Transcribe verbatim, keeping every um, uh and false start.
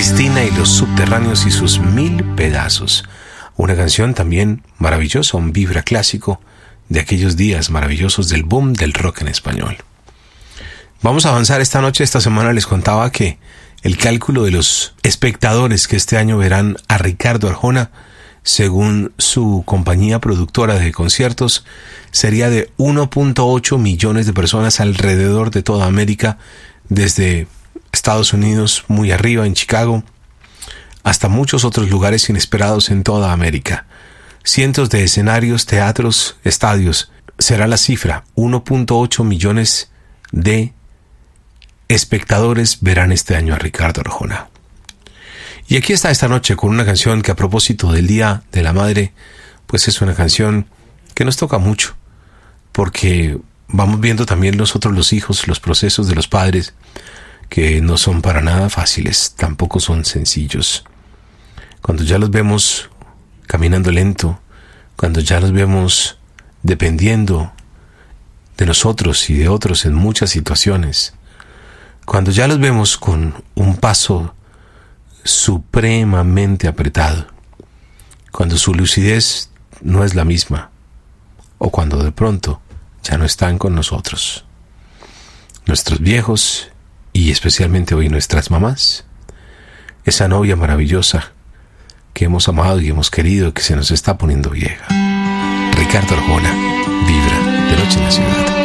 Cristina y los subterráneos y sus mil pedazos. Una canción también maravillosa, un vibra clásico de aquellos días maravillosos del boom del rock en español. Vamos a avanzar esta noche. Esta semana les contaba que el cálculo de los espectadores que este año verán a Ricardo Arjona, según su compañía productora de conciertos, sería de uno punto ocho millones de personas alrededor de toda América, desde Estados Unidos muy arriba en Chicago hasta muchos otros lugares inesperados en toda América. Cientos de escenarios, teatros, estadios. Será la cifra. uno punto ocho millones de espectadores verán este año a Ricardo Arjona. Y aquí está esta noche con una canción que, a propósito del Día de la Madre, pues es una canción que nos toca mucho, porque vamos viendo también nosotros los hijos, los procesos de los padres, que no son para nada fáciles, tampoco son sencillos. Cuando ya los vemos caminando lento, cuando ya los vemos dependiendo de nosotros y de otros en muchas situaciones, cuando ya los vemos con un paso supremamente apretado, cuando su lucidez no es la misma, o cuando de pronto ya no están con nosotros, nuestros viejos y especialmente hoy nuestras mamás, esa novia maravillosa que hemos amado y hemos querido, que se nos está poniendo vieja. Ricardo Arjona, Vibra, de Noche en la Ciudad.